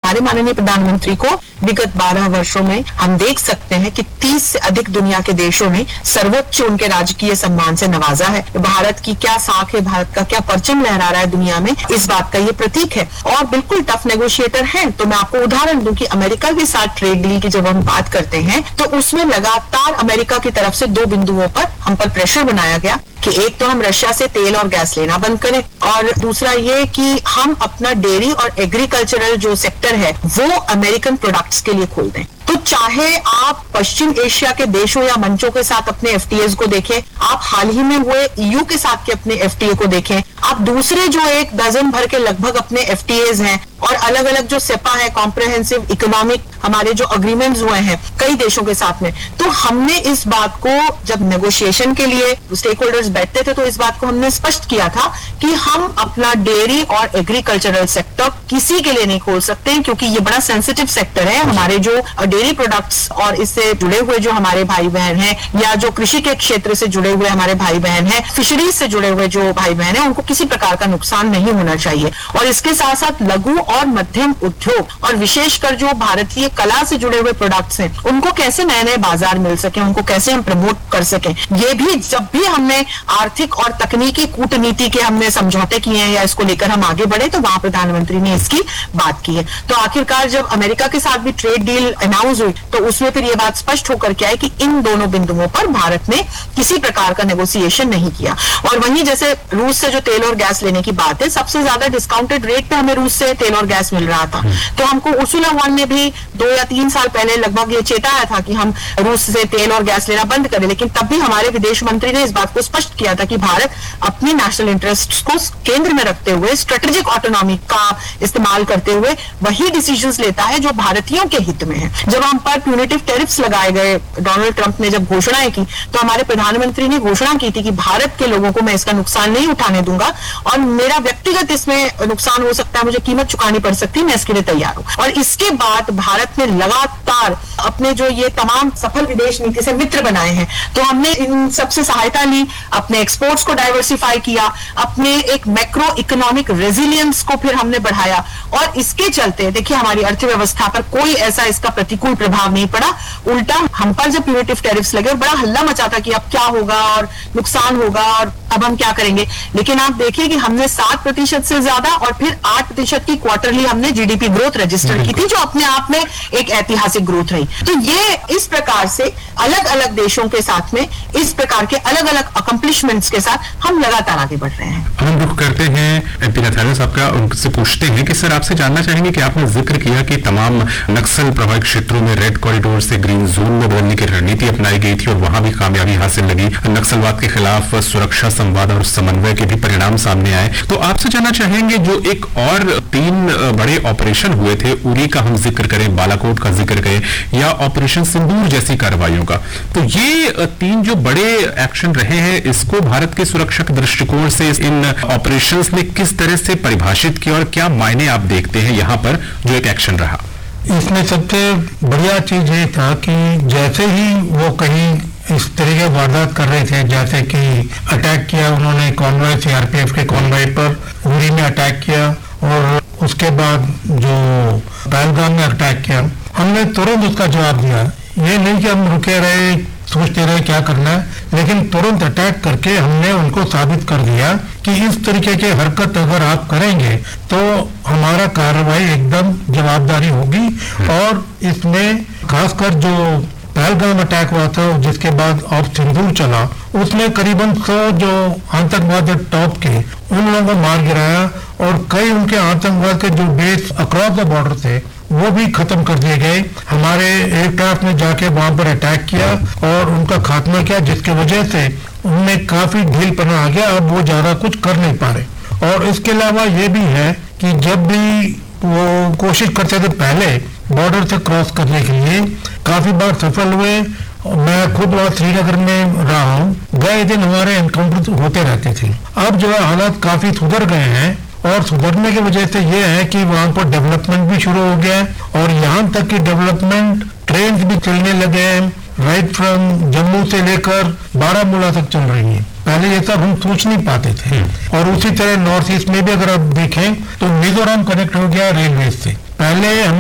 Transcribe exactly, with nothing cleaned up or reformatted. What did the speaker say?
हमारे माननीय प्रधानमंत्री को विगत बारह वर्षों में हम देख सकते हैं कि तीस से अधिक दुनिया के देशों ने सर्वोच्च उनके राजकीय सम्मान से नवाजा है। भारत की क्या साख है, भारत का क्या परचम लहरा रहा है दुनिया में, इस बात का ये प्रतीक है। और बिल्कुल टफ नेगोशिएटर है। तो मैं आपको उदाहरण दूं कि अमेरिका के साथ ट्रेड डील की जब हम बात करते हैं तो उसमें लगातार अमेरिका की तरफ से दो बिंदुओं पर हम पर प्रेशर बनाया गया कि एक तो हम रशिया से तेल और गैस लेना बंद करें, और दूसरा ये कि हम अपना डेयरी और एग्रीकल्चरल जो सेक्टर है वो अमेरिकन प्रोडक्ट्स के लिए खोल दें। तो चाहे आप पश्चिम एशिया के देशों या मंचों के साथ अपने एफटीएस को देखें, आप हाल ही में हुए ईयू के साथ के अपने एफटीए को देखें, आप दूसरे जो एक दर्जन भर के लगभग अपने एफटीएज हैं और अलग अलग जो सेपा है, कॉम्प्रिहेंसिव इकोनॉमिक हमारे जो अग्रीमेंट्स हुए हैं कई देशों के साथ में, तो हमने इस बात को जब नेगोशिएशन के लिए स्टेक होल्डर्स बैठते थे तो इस बात को हमने स्पष्ट किया था कि हम अपना डेयरी और एग्रीकल्चरल सेक्टर किसी के लिए नहीं खोल सकते, क्योंकि ये बड़ा सेंसिटिव सेक्टर है। हमारे जो डेयरी प्रोडक्ट्स और इससे जुड़े हुए जो हमारे भाई बहन हैं या जो कृषि के क्षेत्र से जुड़े हुए हमारे भाई बहन हैं, फिशरीज से जुड़े हुए जो भाई बहन हैं, उनको किसी प्रकार का नुकसान नहीं होना चाहिए। और इसके साथ साथ लघु और मध्यम उद्योग और विशेषकर जो भारतीय कला से जुड़े हुए प्रोडक्ट्स हैं उनको कैसे नए नए बाजार मिल सके, उनको कैसे हम प्रमोट कर सकें, ये भी जब भी हमने आर्थिक और तकनीकी कूटनीति के हमने समझौते किए हैं या इसको लेकर हम आगे बढ़े तो वहां प्रधानमंत्री ने इसकी बात की है। तो आखिरकार जब अमेरिका के साथ भी ट्रेड डील अनाउंस हुई तो उसमें फिर ये बात स्पष्ट होकर के आई कि इन दोनों बिंदुओं पर भारत ने किसी प्रकार का नेगोशिएशन नहीं किया। और वहीं जैसे रूस से जो तेल और गैस लेने की बात है, सबसे ज्यादा डिस्काउंटेड रेट पे हमें रूस से तेल और गैस मिल रहा था, तो हमको उर्सुला वॉन ने भी दो या तीन साल पहले लगभग ये चेताया था कि हम रूस से तेल और गैस लेना बंद करें, लेकिन तब भी हमारे विदेश मंत्री ने इस बात को स्पष्ट किया था कि भारत अपनी नेशनल इंटरेस्ट को केंद्र में रखते हुए स्ट्रेटेजिक ऑटोनॉमी का इस्तेमाल करते हुए वही डिसीजंस लेता है जो भारतीयों के हित में है। जब हम पर प्यूनिटिव टैरिफ्स लगाए गए, डोनाल्ड ट्रंप ने जब घोषणाएं की तो हमारे प्रधानमंत्री ने घोषणा की थी कि भारत के लोगों को मैं इसका नुकसान नहीं उठाने दूंगा और मेरा व्यक्तिगत इसमें नुकसान हो सकता है, मुझे कीमत चुकानी पड़ सकती है, मैं इसके लिए तैयार हूं। और इसके बाद भारत ने लगातार अपने जो ये तमाम सफल विदेश नीति से मित्र बनाए हैं, तो हमने इन सबसे सहायता ली, अपने एक्सपोर्ट्स को डाइवर्सिफाई किया, अपने एक मैक्रो इकोनॉमिक रेजिलियंस को फिर हमने बढ़ाया, और इसके चलते देखिए हमारी अर्थव्यवस्था पर कोई ऐसा इसका प्रतिकूल प्रभाव नहीं पड़ा। उल्टा हम पर जब प्यूनिटिव टैरिफ्स लगे और बड़ा हल्ला मचा था कि अब क्या होगा और नुकसान होगा और अब हम क्या करेंगे, लेकिन आप देखिए कि हमने सात प्रतिशत से ज्यादा और फिर आठ प्रतिशत की क्वार्टरली हमने जीडीपी ग्रोथ रजिस्टर की थी, जो अपने आप में एक ऐतिहासिक ग्रोथ रही। तो ये इस प्रकार से अलग अलग देशों के साथ में इस प्रकार के अलग अलग अकम्प्लिशमेंट्स के साथ हम लगातार आगे बढ़ रहे हैं। हम रुख करते हैं एमपी नथारिया साहब का, उनसे पूछते हैं कि सर आपसे जानना चाहेंगे कि आपने जिक्र किया कि तमाम नक्सल प्रभावित क्षेत्रों में रेड कॉरिडोर से ग्रीन जोन में बदलने की रणनीति अपनाई गई थी और वहां भी कामयाबी हासिल लगी, नक्सलवाद के खिलाफ सुरक्षा संवाद और समन्वय के भी परिणाम सामने आए। तो आपसे जानना चाहेंगे जो एक और तीन बड़े ऑपरेशन हुए थे, उरी का हम जिक्र करें, बालाकोट का जिक्र करें या ऑपरेशन सिंदूर जैसी कार्रवाइयों का, तो ये तीन जो बड़े एक्शन रहे हैं इसको भारत के सुरक्षा के दृष्टिकोण से इन ऑपरेशंस ने किस तरह से परिभाषित किया और क्या मायने आप देखते हैं यहाँ पर जो एक एक्शन रहा? इसमें सबसे बढ़िया चीज ये था कि जैसे ही वो कहीं इस तरह के वारदात कर रहे थे, जैसे कि अटैक किया उन्होंने कॉन्वॉय सीआरपीएफ के कॉन्वॉय पर, उरी में अटैक किया और उसके बाद जो पहलगाम में अटैक किया, हमने तुरंत उसका जवाब दिया। ये नहीं कि हम रुके रहे सोचते रहे क्या करना है, लेकिन तुरंत अटैक करके हमने उनको साबित कर दिया कि इस तरीके की हरकत अगर आप करेंगे तो हमारा कार्रवाई एकदम जवाबदारी होगी। और इसमें खासकर जो पहलगाम अटैक हुआ था जिसके बाद ऑफ सिंदूर चला, उसमें करीबन सौ जो आतंकवादी टॉप के उन लोगों को मार गिराया और कई उनके आतंकवाद के जो बेस अक्रॉस द बॉर्डर थे वो भी खत्म कर दिए गए। हमारे एयरक्राफ्ट ने जाके वहां पर अटैक किया और उनका खात्मा किया, जिसकी वजह से उनमें काफी ढीलपना आ गया, अब वो ज्यादा कुछ कर नहीं पा रहे। और इसके अलावा ये भी है कि जब भी वो कोशिश करते थे पहले बॉर्डर से क्रॉस करने के लिए, काफी बार सफल हुए। मैं खुद वहाँ श्रीनगर में रहा हूँ, गए दिन हमारे एनकाउंटर होते रहते थे। अब जो है हालात काफी सुधर गए हैं और सुधरने की वजह से ये है कि वहाँ पर डेवलपमेंट भी शुरू हो गया है और यहाँ तक कि डेवलपमेंट ट्रेन भी चलने लगे हैं, राइट फ्रॉम जम्मू से लेकर बारामूला तक चल रही है। पहले ये सब हम सोच नहीं पाते थे। और उसी तरह नॉर्थ ईस्ट में भी अगर आप देखें तो मिजोरम कनेक्ट हो गया रेलवे से। पहले हमें